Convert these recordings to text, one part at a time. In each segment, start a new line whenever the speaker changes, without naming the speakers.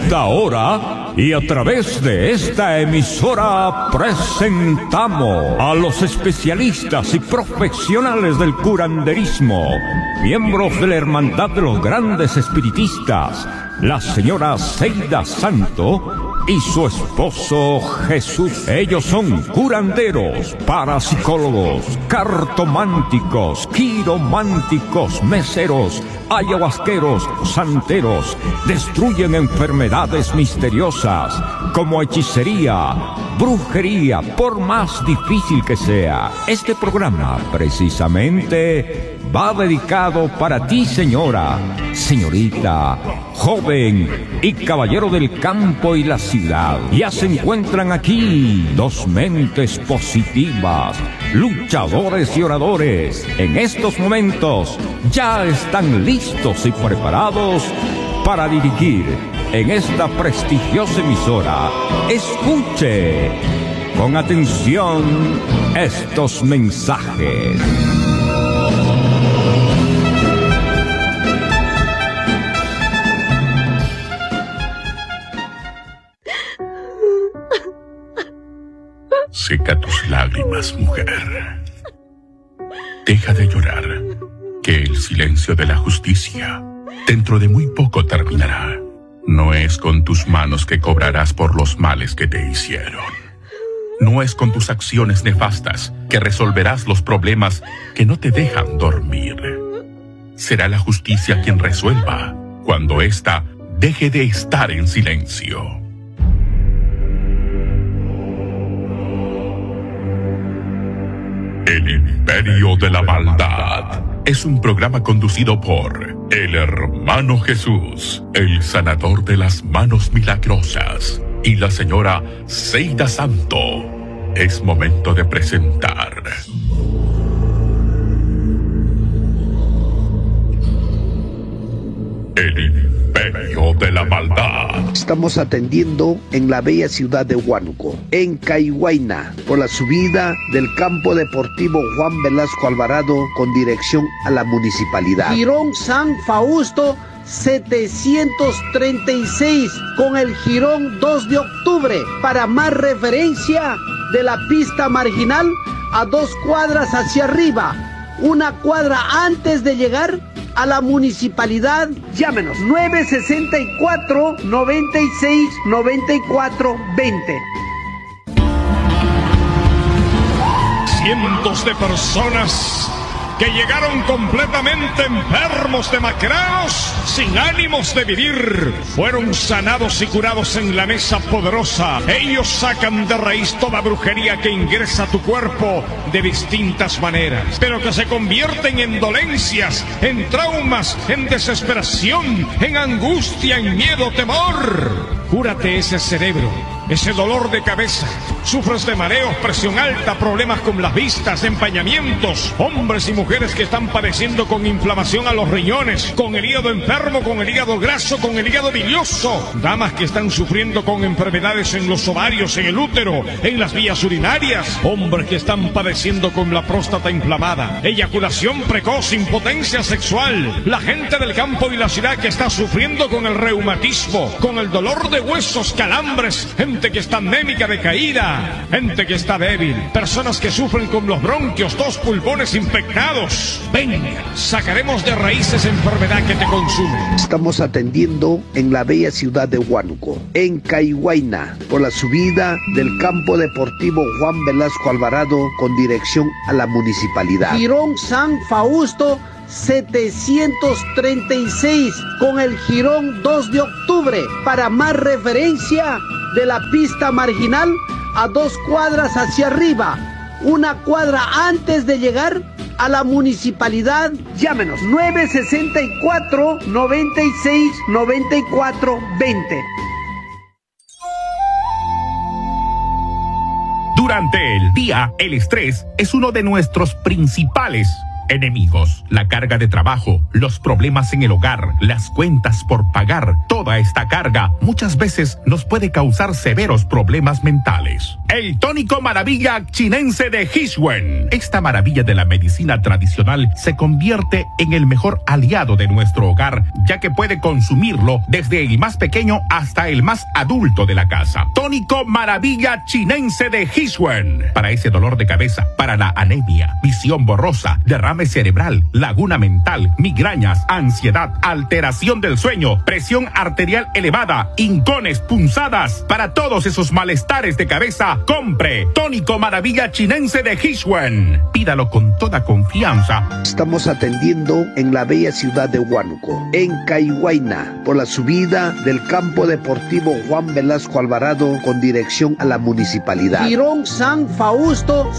esta hora y a través de esta emisora presentamos a los especialistas y profesionales del curanderismo, miembros de la Hermandad de los Grandes Espiritistas, la señora Seida Santo y su esposo Jesús. Ellos son curanderos, parapsicólogos, cartománticos, quirománticos, meseros, ayahuasqueros, santeros. Destruyen enfermedades misteriosas como hechicería, brujería, por más difícil que sea. Este programa precisamente va dedicado para ti, señora, señorita, joven y caballero del campo y la ciudad. Ya se encuentran aquí dos mentes positivas, luchadores y oradores. En estos momentos ya están listos y preparados para dirigir en esta prestigiosa emisora. Escuche con atención estos mensajes.
Seca tus lágrimas, mujer. Deja de llorar, que el silencio de la justicia dentro de muy poco terminará. No es con tus manos que cobrarás por los males que te hicieron. No es con tus acciones nefastas que resolverás los problemas que no te dejan dormir. Será la justicia quien resuelva cuando ésta deje de estar en silencio. El Imperio de la Maldad es un programa conducido por el Hermano Jesús, el sanador de las manos milagrosas, y la señora Seida Santo. Es momento de presentar el Imperio de la Maldad.
Estamos atendiendo en la bella ciudad de Huánuco, en Caihuayna, por la subida del campo deportivo Juan Velasco Alvarado con dirección a la municipalidad.
Jirón San Fausto 736 con el jirón 2 de octubre. Para más referencia, de la pista marginal a 2 cuadras hacia arriba, 1 cuadra antes de llegar a la municipalidad. Llámenos 964 96 94 20.
Cientos de personas que llegaron completamente enfermos, demacrados, sin ánimos de vivir, fueron sanados y curados en la mesa poderosa. Ellos sacan de raíz toda brujería que ingresa a tu cuerpo de distintas maneras, pero que se convierten en dolencias, en traumas, en desesperación, en angustia, en miedo, temor. Cúrate ese cerebro, ese dolor de cabeza. Sufres de mareos, presión alta, problemas con las vistas, empañamientos. Hombres y mujeres que están padeciendo con inflamación a los riñones, con el hígado enfermo, con el hígado graso, con el hígado bilioso. Damas que están sufriendo con enfermedades en los ovarios, en el útero, en las vías urinarias. Hombres que están padeciendo con la próstata inflamada, eyaculación precoz, impotencia sexual. La gente del campo y la ciudad que está sufriendo con el reumatismo, con el dolor de huesos, calambres, gente que está anémica, decaída, gente que está débil, personas que sufren con los bronquios, tos, pulmones infectados. Venga, sacaremos de raíz esa enfermedad que te consume.
Estamos atendiendo en la bella ciudad de Huánuco, en Caihuayna, por la subida del campo deportivo Juan Velasco Alvarado con dirección a la municipalidad.
Jirón San Fausto 736 con el jirón 2 de octubre. Para más referencia, de la pista marginal a 2 cuadras hacia arriba, 1 cuadra antes de llegar a la municipalidad. Llámenos 964 96 94 20.
Durante el día, el estrés es uno de nuestros principales enemigos, la carga de trabajo, los problemas en el hogar, las cuentas por pagar. Toda esta carga muchas veces nos puede causar severos problemas mentales. El tónico maravilla chinense de Hishwen. Esta maravilla de la medicina tradicional se convierte en el mejor aliado de nuestro hogar, ya que puede consumirlo desde el más pequeño hasta el más adulto de la casa. Tónico maravilla chinense de Hishwen. Para ese dolor de cabeza, para la anemia, visión borrosa, derrame cerebral, laguna mental, migrañas, ansiedad, alteración del sueño, presión arterial elevada, hincones, punzadas. Para todos esos malestares de cabeza, compre tónico maravilla chinense de Hishwen. Pídalo con toda confianza.
Estamos atendiendo en la bella ciudad de Huánuco, en Caiguaina, por la subida del campo deportivo Juan Velasco Alvarado con dirección a la municipalidad.
Jirón San Fausto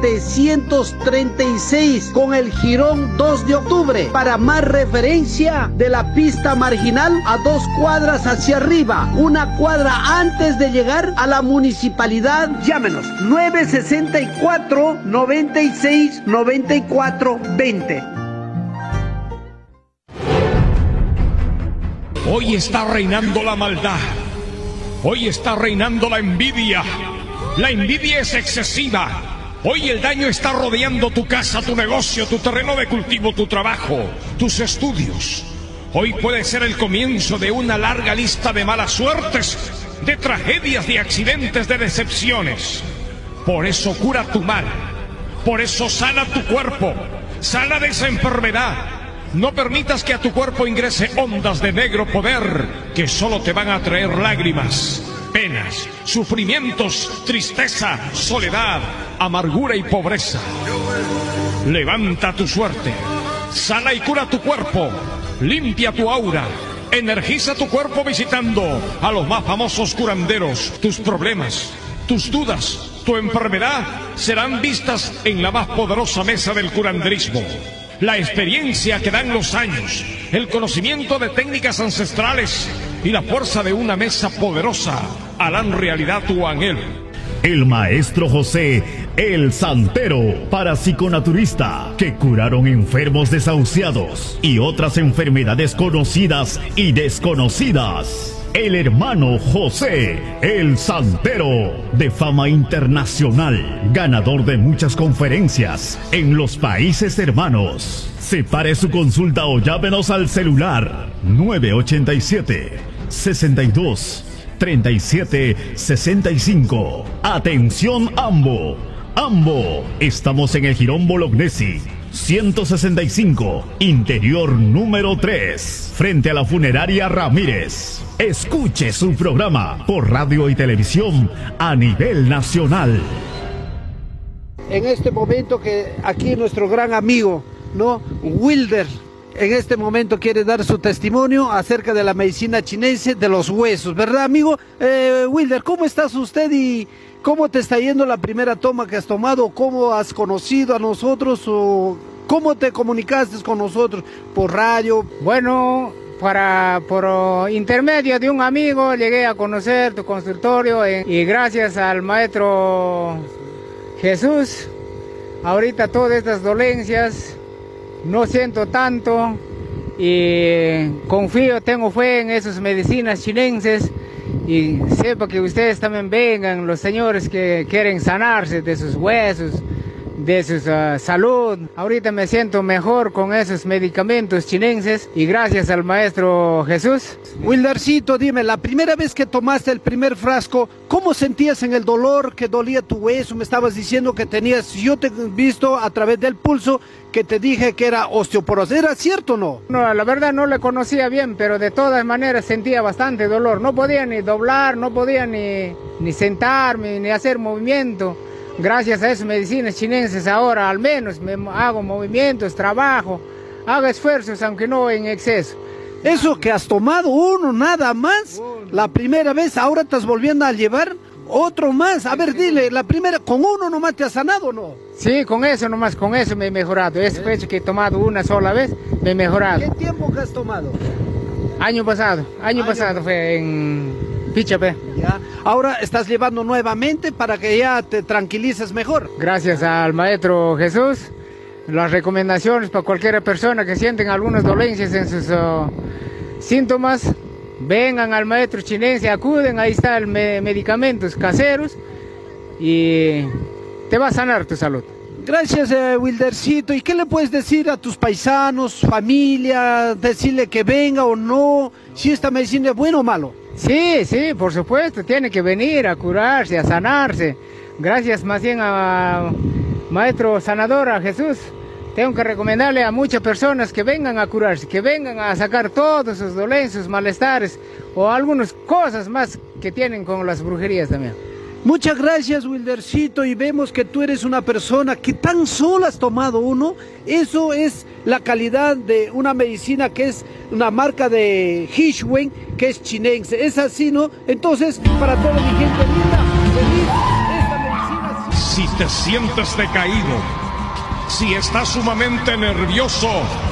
736 con el jirón 2 de octubre. Para más referencia, de la pista marginal a 2 cuadras hacia arriba, 1 cuadra antes de llegar a la municipalidad. Llámenos 964 96 94 20.
Hoy está reinando la maldad. Hoy está reinando la envidia. La envidia es excesiva. Hoy el daño está rodeando tu casa, tu negocio, tu terreno de cultivo, tu trabajo, tus estudios. Hoy puede ser el comienzo de una larga lista de malas suertes, de tragedias, de accidentes, de decepciones. Por eso cura tu mal. Por eso sana tu cuerpo. Sana de esa enfermedad. No permitas que a tu cuerpo ingrese ondas de negro poder que solo te van a traer lágrimas, penas, sufrimientos, tristeza, soledad, amargura y pobreza. Levanta tu suerte, sana y cura tu cuerpo, limpia tu aura, energiza tu cuerpo visitando a los más famosos curanderos. Tus problemas, tus dudas, tu enfermedad serán vistas en la más poderosa mesa del curanderismo. La experiencia que dan los años, el conocimiento de técnicas ancestrales y la fuerza de una mesa poderosa harán realidad tu anhelo.
El maestro José, el santero parapsiconaturista, que curaron enfermos desahuciados y otras enfermedades conocidas y desconocidas. El hermano José, el santero, de fama internacional, ganador de muchas conferencias en los países hermanos. Separe su consulta o llámenos al celular 987-62-37-65. Atención Ambo. Ambo, estamos en el Jirón Bolognesi 165, interior número 3, frente a la funeraria Ramírez. Escuche su programa por radio y televisión a nivel nacional.
En este momento que aquí nuestro gran amigo, ¿no? Wilder, en este momento quiere dar su testimonio acerca de la medicina chinense de los huesos, ¿verdad, amigo? Wilder, ¿cómo estás usted y cómo te está yendo la primera toma que has tomado? ¿Cómo has conocido a nosotros o cómo te comunicaste con nosotros? ¿Por radio?
Bueno, por intermedio de un amigo llegué a conocer tu consultorio y gracias al maestro Jesús, ahorita todas estas dolencias no siento tanto y confío, tengo fe en esas medicinas chinenses y sepa que ustedes también vengan, los señores que quieren sanarse de sus huesos, de su salud. Ahorita me siento mejor con esos medicamentos chinenses y gracias al maestro Jesús.
Wildercito, dime, la primera vez que tomaste el primer frasco, ¿cómo sentías en el dolor que dolía tu hueso? Me estabas diciendo que tenías, yo te he visto a través del pulso que te dije que era osteoporosis, ¿era cierto o no?
No, la verdad no le conocía bien, pero de todas maneras sentía bastante dolor. No podía ni doblar, no podía ni sentarme, ni hacer movimiento. Gracias a esas medicinas chinenses ahora al menos me hago movimientos, trabajo, hago esfuerzos aunque no en exceso.
Eso que has tomado uno nada más, la primera vez, ahora estás volviendo a llevar otro más. A ver, dile, la primera, ¿con uno nomás te has sanado o no?
Sí, con eso nomás, con eso me he mejorado. Ese pecho que he tomado una sola vez, me he mejorado.
¿Qué tiempo que has tomado?
Año pasado fue en Pichapé.
Ya. Ahora estás llevando nuevamente para que ya te tranquilices mejor.
Gracias al maestro Jesús, las recomendaciones para cualquier persona que sienten algunas dolencias en sus síntomas. Vengan al maestro chinense, acuden, ahí están medicamentos caseros y te va a sanar tu salud.
Gracias, Wildercito. ¿Y qué le puedes decir a tus paisanos, familia, decirle que venga o no, si esta medicina es buena o malo?
Sí, por supuesto, tiene que venir a curarse, a sanarse. Gracias más bien a maestro sanador, a Jesús. Tengo que recomendarle a muchas personas que vengan a curarse, que vengan a sacar todos sus dolencias, malestares o algunas cosas más que tienen con las brujerías también.
Muchas gracias, Wildercito, y vemos que tú eres una persona que tan solo has tomado uno. Eso es la calidad de una medicina que es una marca de Hishwen, que es chinense. Es así, ¿no? Entonces, para toda mi gente linda, feliz, esta medicina...
Si te sientes decaído, si estás sumamente nervioso,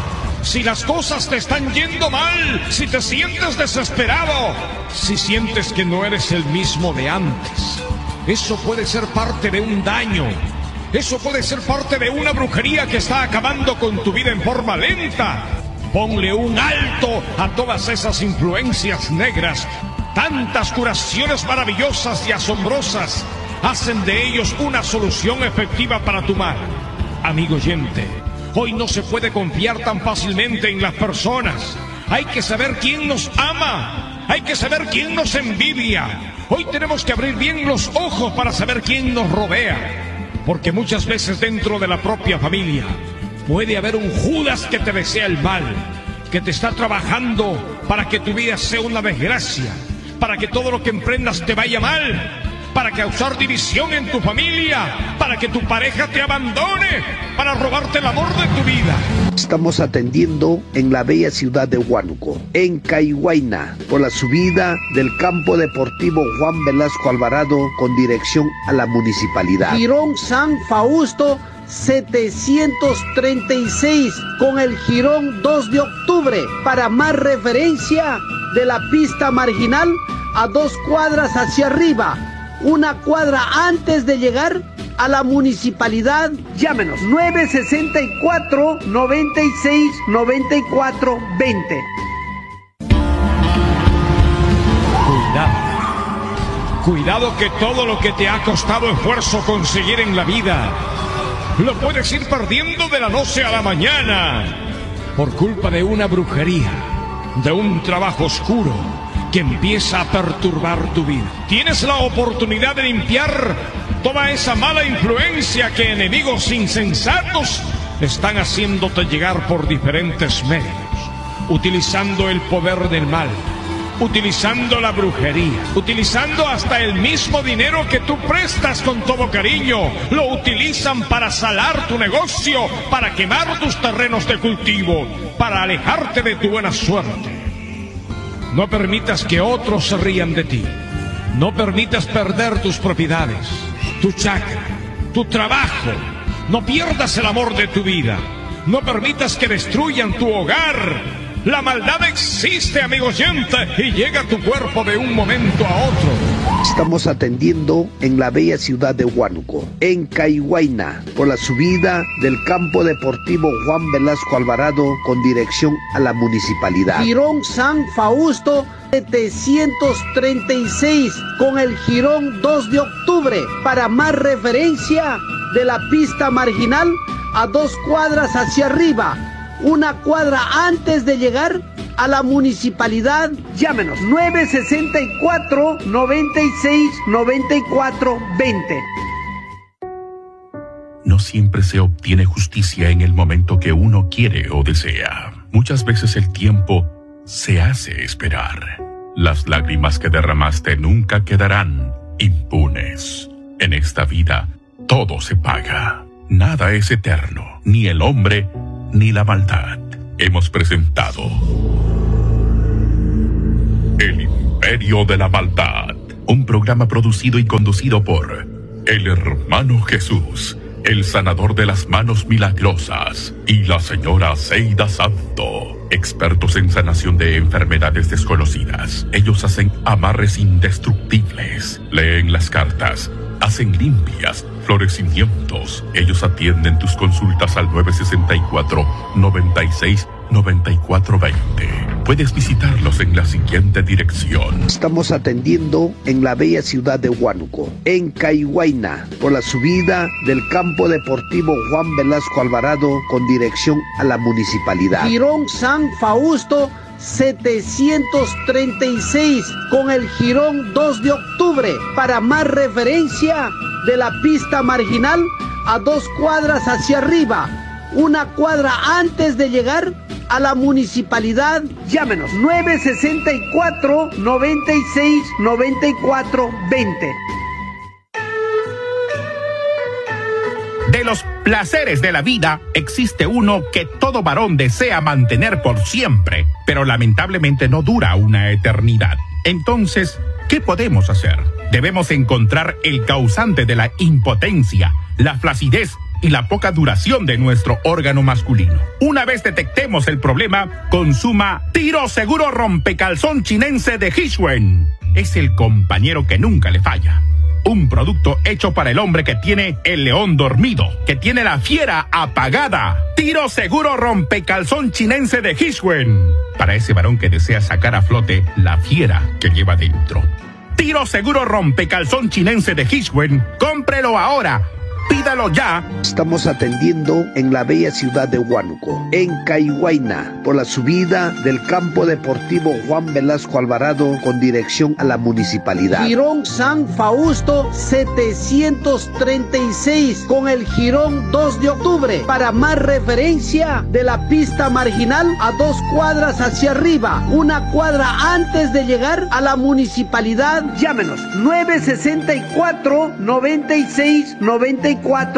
si las cosas te están yendo mal, si te sientes desesperado, si sientes que no eres el mismo de antes, eso puede ser parte de un daño. Eso puede ser parte de una brujería que está acabando con tu vida en forma lenta. Ponle un alto a todas esas influencias negras. Tantas curaciones maravillosas y asombrosas hacen de ellos una solución efectiva para tu mal. Amigo oyente, hoy no se puede confiar tan fácilmente en las personas. Hay que saber quién nos ama. Hay que saber quién nos envidia. Hoy tenemos que abrir bien los ojos para saber quién nos rodea. Porque muchas veces dentro de la propia familia puede haber un Judas que te desea el mal, que te está trabajando para que tu vida sea una desgracia, para que todo lo que emprendas te vaya mal, para causar división en tu familia, para que tu pareja te abandone, para robarte el amor de tu vida.
Estamos atendiendo en la bella ciudad de Huánuco, en Caiguaina, por la subida del campo deportivo Juan Velasco Alvarado con dirección a la municipalidad.
Jirón San Fausto 736 con el jirón 2 de octubre. Para más referencia, de la pista marginal a 2 cuadras hacia arriba, 1 cuadra antes de llegar a la municipalidad. Llámenos 964 96 94 20.
Cuidado que todo lo que te ha costado esfuerzo conseguir en la vida lo puedes ir perdiendo de la noche a la mañana por culpa de una brujería, de un trabajo oscuro que empieza a perturbar tu vida. Tienes la oportunidad de limpiar toda esa mala influencia que enemigos insensatos están haciéndote llegar por diferentes medios, utilizando el poder del mal, utilizando la brujería, utilizando hasta el mismo dinero que tú prestas con todo cariño. Lo utilizan para salar tu negocio, para quemar tus terrenos de cultivo, para alejarte de tu buena suerte. No permitas que otros se rían de ti. No permitas perder tus propiedades, tu chakra, tu trabajo. No pierdas el amor de tu vida. No permitas que destruyan tu hogar. La maldad existe, amigo oyente, y llega a tu cuerpo de un momento a otro.
Estamos atendiendo en la bella ciudad de Huánuco, en Caiguaina, por la subida del campo deportivo Juan Velasco Alvarado con dirección a la municipalidad.
Jirón San Fausto 736 con el jirón 2 de octubre. Para más referencia, de la pista marginal a 2 cuadras hacia arriba, 1 cuadra antes de llegar a la municipalidad. Llámenos 964 96 94 20.
No siempre se obtiene justicia en el momento que uno quiere o desea. Muchas veces el tiempo se hace esperar. Las lágrimas que derramaste nunca quedarán impunes. En esta vida todo se paga. Nada es eterno, ni el hombre ni la maldad. Hemos presentado El Imperio de la Maldad, un programa producido y conducido por el Hermano Jesús, el sanador de las manos milagrosas, y la señora Zeida Santo, expertos en sanación de enfermedades desconocidas. Ellos hacen amarres indestructibles, leen las cartas, hacen limpias, florecimientos. Ellos atienden tus consultas al 964-96-9420. Puedes visitarlos en la siguiente dirección.
Estamos atendiendo en la bella ciudad de Huánuco, en Caiguaina, por la subida del campo deportivo Juan Velasco Alvarado con dirección a la municipalidad.
Jirón San Fausto 736 con el jirón 2 de octubre. Para más referencia, de la pista marginal a 2 cuadras hacia arriba, 1 cuadra antes de llegar a la municipalidad. Llámenos 964-96-94-20.
De los placeres de la vida, existe uno que todo varón desea mantener por siempre, pero lamentablemente no dura una eternidad. Entonces, ¿qué podemos hacer? Debemos encontrar el causante de la impotencia, la flacidez y la poca duración de nuestro órgano masculino. Una vez detectemos el problema, consuma Tiro Seguro Rompecalzón Chinense de Hishwen. Es el compañero que nunca le falla. Un producto hecho para el hombre que tiene el león dormido, que tiene la fiera apagada. Tiro Seguro Rompecalzón Chinense de Hishwen. Para ese varón que desea sacar a flote la fiera que lleva dentro. Tiro Seguro Rompecalzón Chinense de Hishwen. Cómprelo ahora. Pídalo ya.
Estamos atendiendo en la bella ciudad de Huánuco, en Caiguaina, por la subida del campo deportivo Juan Velasco Alvarado con dirección a la municipalidad.
Jirón San Fausto 736 con el jirón 2 de octubre. Para más referencia, de la pista marginal a 2 cuadras hacia arriba, 1 cuadra antes de llegar a la municipalidad. Llámenos 964-96-94-20.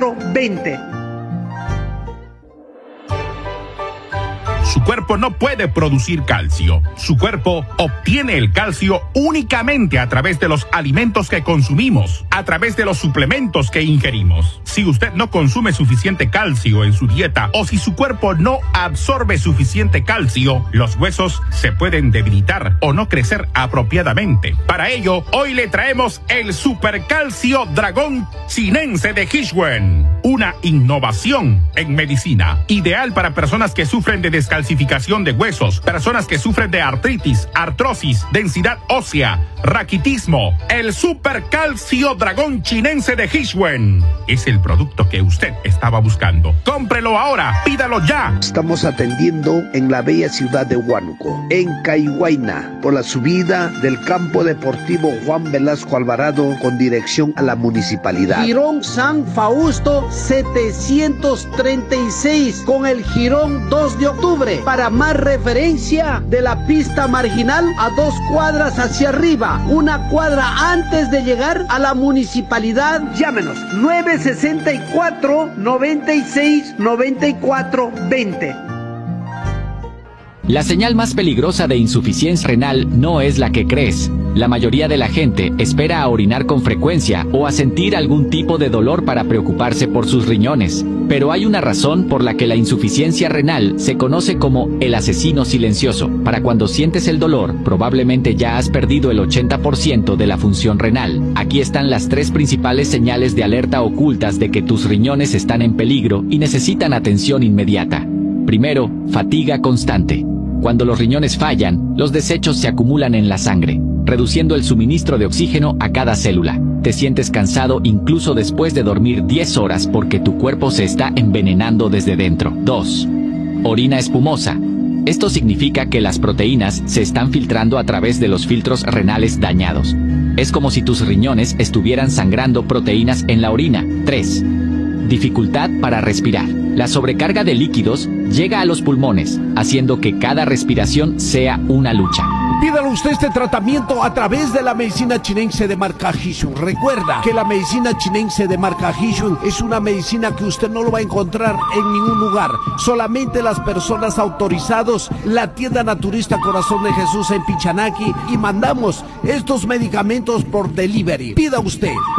Su cuerpo no puede producir calcio. Su cuerpo obtiene el calcio únicamente a través de los alimentos que consumimos, a través de los suplementos que ingerimos. Si usted no consume suficiente calcio en su dieta o si su cuerpo no absorbe suficiente calcio, los huesos se pueden debilitar o no crecer apropiadamente. Para ello, hoy le traemos el Supercalcio Dragón Chinense de Hishwen, una innovación en medicina, ideal para personas que sufren de descalcificación de huesos, personas que sufren de artritis, artrosis, densidad ósea, raquitismo. El Supercalcio Dragón Chinense de Hishwen es el producto que usted estaba buscando. Cómprelo ahora, pídalo ya.
Estamos atendiendo en la bella ciudad de Huánuco, en Caiguaina, por la subida del campo deportivo Juan Velasco Alvarado con dirección a la municipalidad.
Jirón San Fausto 736 con el jirón 2 de octubre. Para más referencia, de la pista marginal a 2 cuadras hacia arriba, 1 cuadra antes de llegar a la municipalidad. Llámenos 964-96-94-20.
La señal más peligrosa de insuficiencia renal no es la que crees. La mayoría de la gente espera a orinar con frecuencia o a sentir algún tipo de dolor para preocuparse por sus riñones. Pero hay una razón por la que la insuficiencia renal se conoce como el asesino silencioso. Para cuando sientes el dolor, probablemente ya has perdido el 80% de la función renal. Aquí están las 3 principales señales de alerta ocultas de que tus riñones están en peligro y necesitan atención inmediata. Primero, fatiga constante. Cuando los riñones fallan, los desechos se acumulan en la sangre, reduciendo el suministro de oxígeno a cada célula. Te sientes cansado incluso después de dormir 10 horas porque tu cuerpo se está envenenando desde dentro. 2. Orina espumosa. Esto significa que las proteínas se están filtrando a través de los filtros renales dañados. Es como si tus riñones estuvieran sangrando proteínas en la orina. 3. Dificultad para respirar. La sobrecarga de líquidos llega a los pulmones, haciendo que cada respiración sea una lucha.
Pídalo usted este tratamiento a través de la medicina chinense de marca Hishun. Recuerda que la medicina chinense de marca Hishun es una medicina que usted no lo va a encontrar en ningún lugar. Solamente las personas autorizados, la tienda naturista Corazón de Jesús en Pichanaki, y mandamos estos medicamentos por delivery. Pida usted.